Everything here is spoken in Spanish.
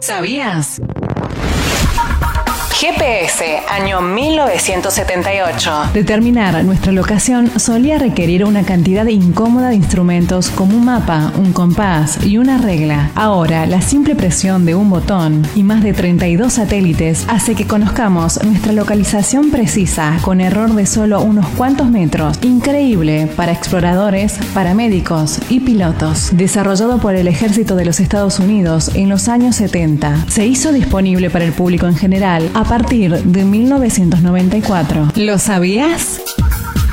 ¿Sabías? GPS, año 1978. Determinar nuestra locación solía requerir una cantidad incómoda de instrumentos como un mapa, un compás y una regla. Ahora, la simple presión de un botón y más de 32 satélites hace que conozcamos nuestra localización precisa con error de solo unos cuantos metros. Increíble para exploradores, paramédicos y pilotos. Desarrollado por el Ejército de los Estados Unidos en los años 70. Se hizo disponible para el público en general a partir de 1994. ¿Lo sabías?